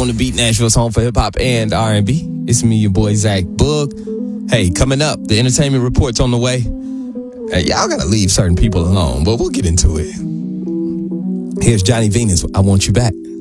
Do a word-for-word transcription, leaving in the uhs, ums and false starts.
on the beat, Nashville's home for hip hop and R and B. It's me, your boy Zach Boog. Hey, coming up, the entertainment report's on the way. Hey, y'all gotta leave certain people alone, but we'll get into it. Here's Johnny Venus. I Want You Back.